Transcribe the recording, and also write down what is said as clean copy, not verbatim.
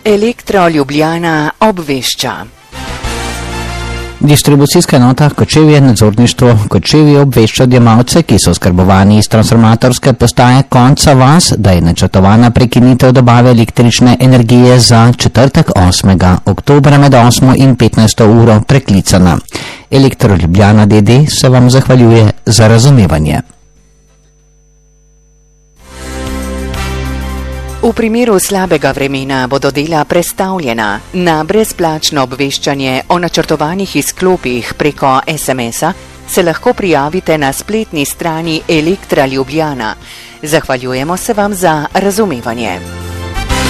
Elektro Ljubljana obvešča. Distribucijska enota Kočevje nadzorništvo Kočevje obvešča odjemalce, ki so oskrbovani iz transformatorske postaje Konca vas, da je načrtovana prekinitev dobave električne energije za četrtek 8. oktobra med 8. in 15. uro preklicana. Elektro Ljubljana d.d. se vam zahvaljuje za razumevanje. V primeru slabega vremena bodo dela prestavljena. Na brezplačno obveščanje o načrtovanih izklopih preko SMS-a se lahko prijavite na spletni strani Elektra Ljubljana. Zahvaljujemo se vam za razumevanje.